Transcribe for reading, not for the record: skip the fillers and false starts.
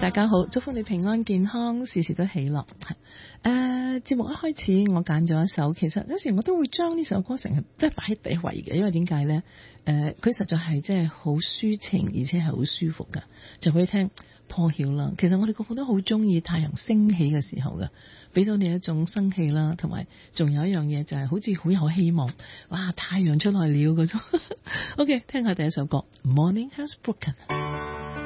大家好，祝福你平安健康，事事都喜樂。節目一開始我揀咗一首，其實有時我都會將呢首歌成日都係擺喺第一位嘅，因為點解咧？佢實在係即係好抒情，而且係好舒服噶，就可以聽破曉啦。其實我哋個個都好中意太陽升起嘅時候噶，俾到你一種生氣啦，同埋仲有一樣嘢就係好似好有希望，哇！太陽出來了嗰種。OK， 聽下第一首歌，Morning Has Broken。